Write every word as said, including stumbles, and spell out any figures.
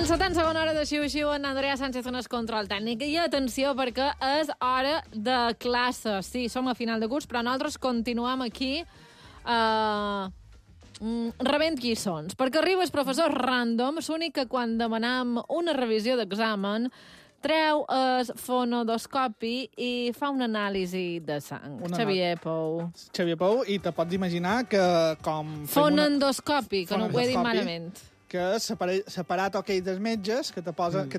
Comença tan segona hora de xiu-xiu en Andrea Sánchez en el control tècnic. I atenció, perquè és hora de classe. Sí, som a final de curs, però nosaltres continuem aquí eh, rebent lliçons. Perquè arriba el professor random, l'únic que quan demanam una revisió d'examen treu el fonodoscopi i fa una anàlisi de sang. Una Xavier Pou. Xavier Pou, i te pots imaginar que com... Fonendoscopi, que no ho he dit Fonendoscopi. malament. Que és separar, separar aquell dels metges que te posa, mm. que